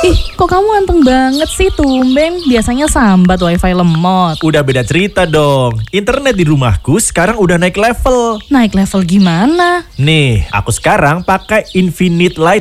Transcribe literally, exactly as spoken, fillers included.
Ih, kok kamu anteng banget sih, tumben. Biasanya sambat wifi lemot. Udah beda cerita dong. Internet di rumahku sekarang udah naik level. Naik level gimana? Nih, aku sekarang pakai Infinite Light